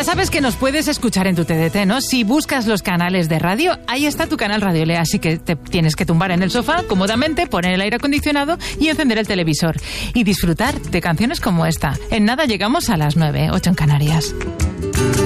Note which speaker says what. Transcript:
Speaker 1: sabes que nos puedes escuchar en tu TDT, ¿no? Si buscas los canales de radio, ahí está tu canal Radio Lea, así que te tienes que tumbar en el sofá cómodamente, poner el aire acondicionado y encender el televisor y disfrutar de canciones como esta. En nada llegamos a las 9, 8 en Canarias.